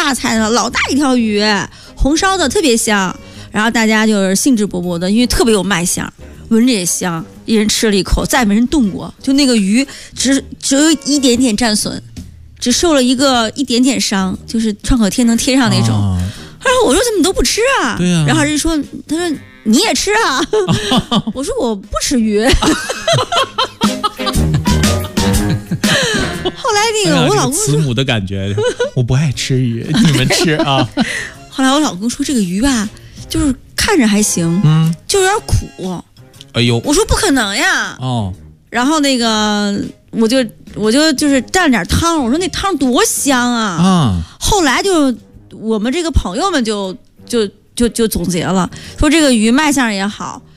大菜呢，老大一条鱼，红烧的特别香。然后大家就是兴致勃勃的，因为特别有麦香，闻着也香，一人吃了一口，再也没人动过。就那个鱼只有一点点战损，只受了一点点伤，就是创可贴能贴上那种。然后我说怎么都不吃啊？ 对啊。 然后人说，他说你也吃啊？我说我不吃鱼。后来那个我老公慈母的感觉，我不爱吃鱼，你们吃啊。 后来我老公说这个鱼吧，就是看着还行，就有点苦。 哎呦， 我说不可能呀。然后那个我就是蘸了点汤，我说那汤多香啊。后来就我们这个朋友们就总结了，说这个鱼卖相也好，